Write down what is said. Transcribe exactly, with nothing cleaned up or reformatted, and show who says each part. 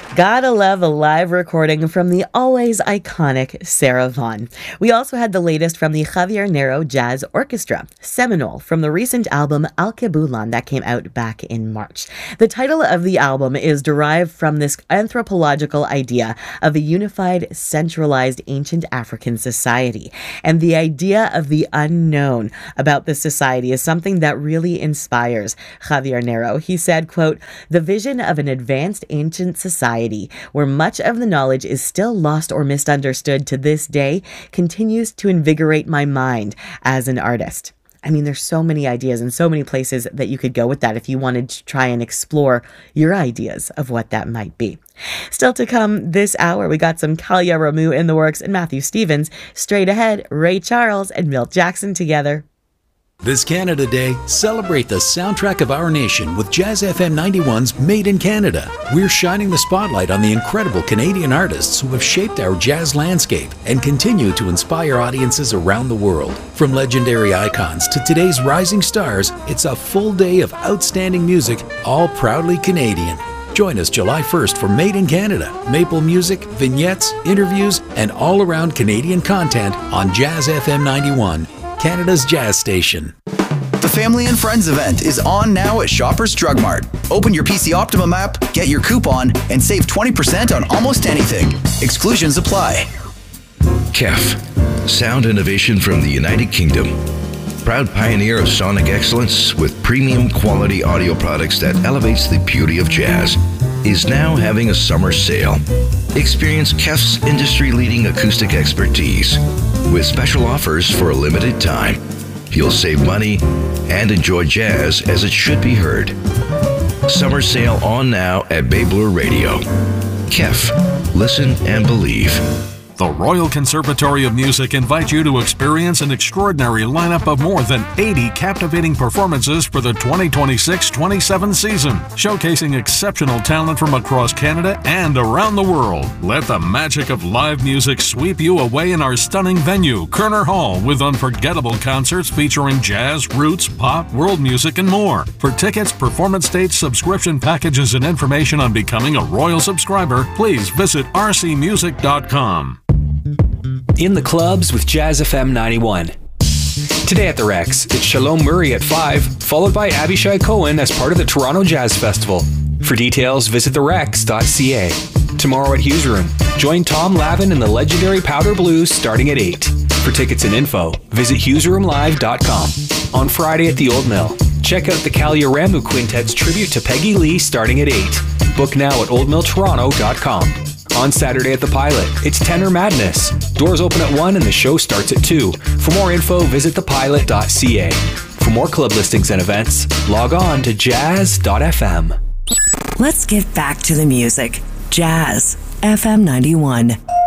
Speaker 1: Gotta love a live recording from the always iconic Sarah Vaughan. We also had the latest from the Javier Nero Jazz Orchestra, Seminole, from the recent album Al-Kebulan that came out back in March. The title of the album is derived from this anthropological idea of a unified, centralized ancient African society. And the idea of the unknown about this society is something that really inspires Javier Nero. He said, quote, "The vision of an advanced ancient society where much of the knowledge is still lost or misunderstood to this day continues to invigorate my mind as an artist." I mean, there's so many ideas and so many places that you could go with that if you wanted to try and explore your ideas of what that might be. Still to come this hour, we got some Kalia Ramu in the works and Matthew Stevens. Straight ahead, Ray Charles and Milt Jackson together.
Speaker 2: This Canada Day, celebrate the soundtrack of our nation with Jazz F M ninety-one's Made in Canada. We're shining the spotlight on the incredible Canadian artists who have shaped our jazz landscape and continue to inspire audiences around the world. From legendary icons to today's rising stars, it's a full day of outstanding music, all proudly Canadian. Join us July first for Made in Canada, maple music, vignettes, interviews, and all-around Canadian content on Jazz F M ninety-one. Canada's jazz station.
Speaker 3: The Family and Friends event is on now at Shoppers Drug Mart. Open your P C Optimum app, get your coupon, and save twenty percent on almost anything. Exclusions apply.
Speaker 4: K E F, sound innovation from the United Kingdom. Proud pioneer of sonic excellence with premium quality audio products that elevates the beauty of jazz, is now having a summer sale. Experience K E F's industry-leading acoustic expertise with special offers for a limited time. You'll save money and enjoy jazz as it should be heard. Summer sale on now at Bay Blue Radio. K E F, listen and believe.
Speaker 5: The Royal Conservatory of Music invites you to experience an extraordinary lineup of more than eighty captivating performances for the twenty twenty-six twenty-seven season, showcasing exceptional talent from across Canada and around the world. Let the magic of live music sweep you away in our stunning venue, Kerner Hall, with unforgettable concerts featuring jazz, roots, pop, world music, and more. For tickets, performance dates, subscription packages, and information on becoming a Royal subscriber, please visit r c music dot com.
Speaker 6: In the clubs with Jazz F M ninety-one. Today at the Rex, it's Shalom Murray at five, followed by Abishai Cohen as part of the Toronto Jazz Festival. For details, visit the rex dot c a. Tomorrow at Hughes Room, join Tom Lavin and the legendary Powder Blues starting at eight. For tickets and info, visit hughes room live dot com. On Friday at the Old Mill, check out the Kalia Ramu Quintet's tribute to Peggy Lee starting at eight. Book now at old mill toronto dot com. On Saturday at the Pilot, it's Tenor Madness. Doors open at one and the show starts at two. For more info, visit the pilot dot c a. For more club listings and events, log on to jazz dot f m.
Speaker 7: Let's get back to the music. Jazz F M ninety-one.